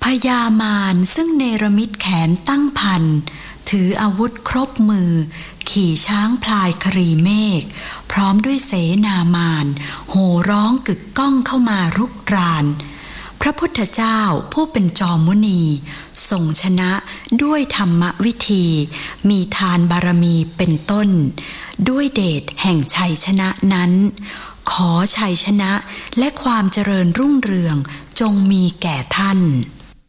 พญามารซึ่งเนรมิตแขนตั้งพันถืออาวุธครบมือขี่ช้างพลายครีเมฆพร้อมด้วยเสนามารโห่ร้องกึกก้องเข้ามารุกรานพระพุทธเจ้าผู้เป็นจอมมุนีทรงชนะด้วยธรรมวิธีมีทานบารมีเป็นต้นด้วยเดชแห่งชัยชนะนั้นขอชัยชนะและความเจริญรุ่งเรืองจงมีแก่ท่าน